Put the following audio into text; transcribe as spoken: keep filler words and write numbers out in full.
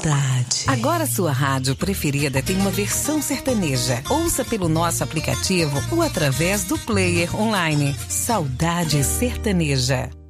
saudade. Agora sua rádio preferida tem uma versão sertaneja. Ouça pelo nosso aplicativo ou através do player online. Saudade Sertaneja.